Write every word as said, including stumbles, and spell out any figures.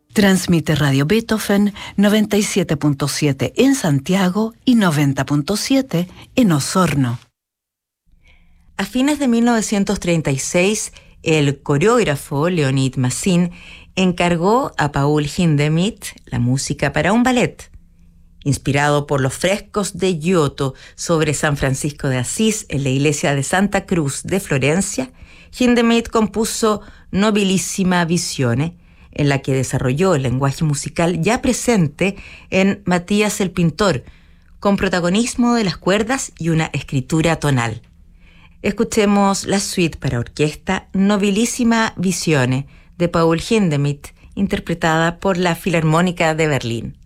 Transmite Radio Beethoven noventa y siete punto siete en Santiago y noventa punto siete en Osorno. A fines de mil novecientos treinta y seis, el coreógrafo Leonid Massin encargó a Paul Hindemith la música para un ballet. Inspirado por los frescos de Giotto sobre San Francisco de Asís en la iglesia de Santa Cruz de Florencia, Hindemith compuso Nobilissima Visione, en la que desarrolló el lenguaje musical ya presente en Matías el Pintor, con protagonismo de las cuerdas y una escritura tonal. Escuchemos la suite para orquesta Nobilissima Visione de Paul Hindemith, interpretada por la Filarmónica de Berlín.